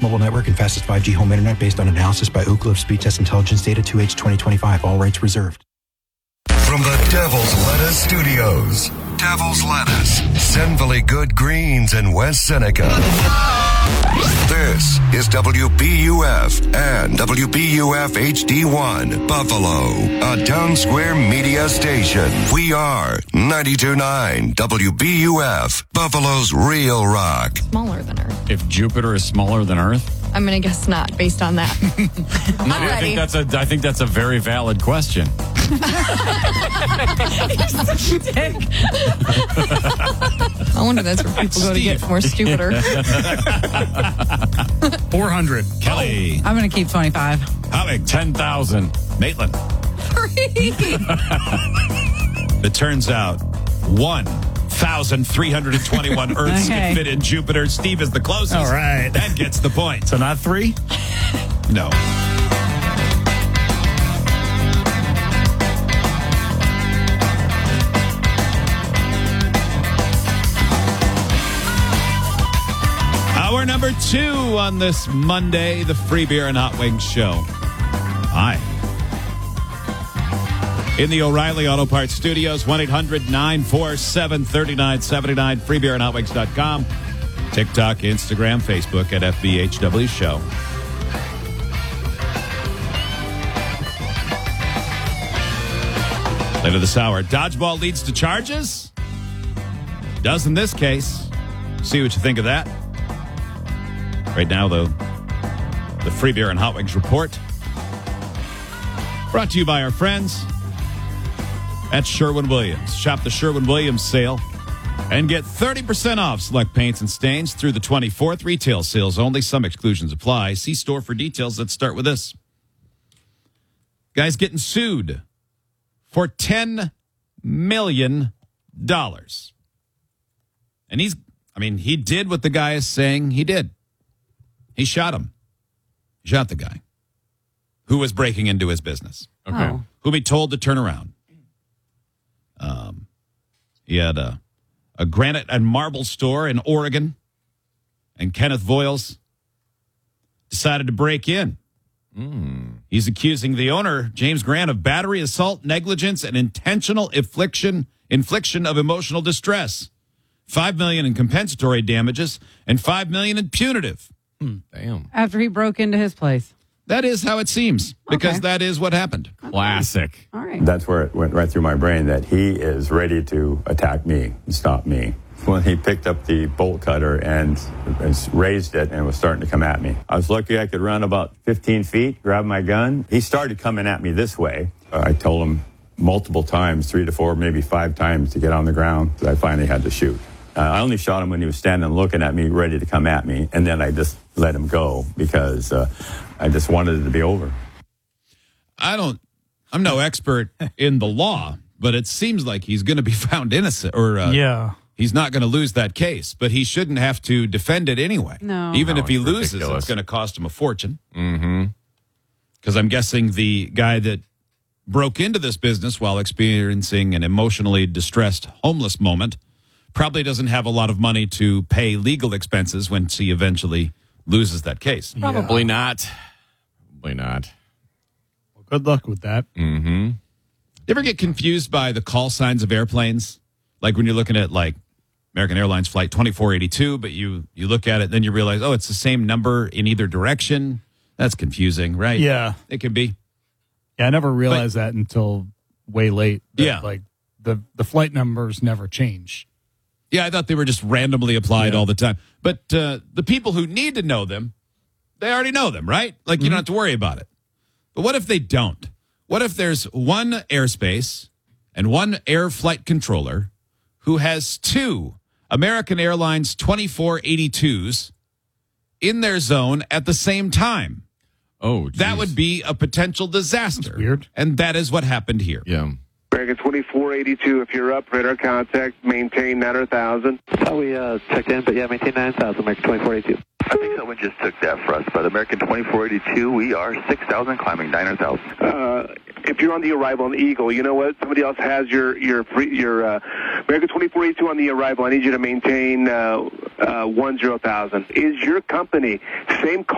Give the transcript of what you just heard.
mobile network and fastest 5G home internet based on analysis by Ookla of speed test intelligence data 2H 2025. All rights reserved. From the Devil's Lettuce Studios, Devil's Lettuce, Senville Good Greens in West Seneca. This is WBUF and WBUF HD1, Buffalo, a Town Square media station. We are 92.9 WBUF, Buffalo's real rock. Smaller than Earth. If Jupiter is smaller than Earth? I'm going to guess not, based on that. I think that's a very valid question. You're such a dick. I wonder that's where people go to get more stupider. 400. Kelly. I'm going to keep 25. Havoc, 10,000. Maitland. 3. It turns out 1,321 Earths can fit in Jupiter. Steve is the closest. All right. And gets the point. So not 3? No. Hour number 2 on this Monday, the Free Beer and Hot Wings Show. Hi. In the O'Reilly Auto Parts Studios, 1-800-947-3979, freebeerandhotwings.com. TikTok, Instagram, Facebook at FBHW Show. Later this hour, dodgeball leads to charges? Does in this case. See what you think of that. Right now, though, the Free Beer and Hot Wings Report. Brought to you by our friends at Sherwin-Williams. Shop the Sherwin-Williams sale and get 30% off select paints and stains through the 24th. Retail sales only. Some exclusions apply. See store for details. Let's start with this. Guy's getting sued for $10 million. And he did what the guy is saying he did. He shot him. He shot the guy who was breaking into his business. Okay. Whom he told to turn around. He had a granite and marble store in Oregon, and Kenneth Voiles decided to break in. He's accusing the owner, James Grant, of battery, assault, negligence, and intentional infliction of emotional distress. $5 million in compensatory damages and $5 million in punitive. Damn. After he broke into his place. That is how it seems, because that is what happened. Classic. All right. That's where it went right through my brain that he is ready to attack me and stop me. When he picked up the bolt cutter and raised it and was starting to come at me. I was lucky I could run about 15 feet, grab my gun. He started coming at me this way. I told him multiple times, 3 to 4, maybe 5 times to get on the ground. I finally had to shoot. I only shot him when he was standing looking at me, ready to come at me, and then I just let him go because I just wanted it to be over. I'm no expert in the law, but it seems like he's going to be found innocent, or he's not going to lose that case, but he shouldn't have to defend it anyway. No. Even if he loses, ridiculous. it's going to cost him a fortune. Mm-hmm. Because I'm guessing the guy that broke into this business while experiencing an emotionally distressed homeless moment probably doesn't have a lot of money to pay legal expenses when he eventually loses that case. Probably not. Probably not. Well, good luck with that. Mm-hmm. You ever get confused by the call signs of airplanes? Like when you're looking at like American Airlines flight 2482, but you look at it, then you realize, oh, it's the same number in either direction. That's confusing, right? Yeah. It could be. Yeah, I never realized that until way late. That, Yeah. Like the flight numbers never change. Yeah, I thought they were just randomly applied all the time. But the people who need to know them, they already know them, right? Like you don't have to worry about it. But what if they don't? What if there's one airspace and one air flight controller who has 2 American Airlines 2482s in their zone at the same time? Oh, geez. That would be a potential disaster. That's weird. And that is what happened here. Yeah. American 2482, if you're up, radar contact, maintain 9,000. We checked in, but maintain 9,000, American 2482. I think someone just took that for us, but American 2482, we are 6,000, climbing 9,000. If you're on the arrival on the Eagle, you know what? Somebody else has your American 2482 on the arrival. I need you to maintain 10,000. Is your company same call?